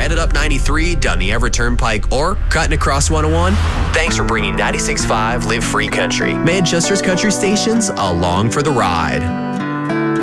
headed up 93 down the Everett Turnpike or cutting across 101, thanks for bringing 96.5 Live Free Country, Manchester's country stations, along for the ride.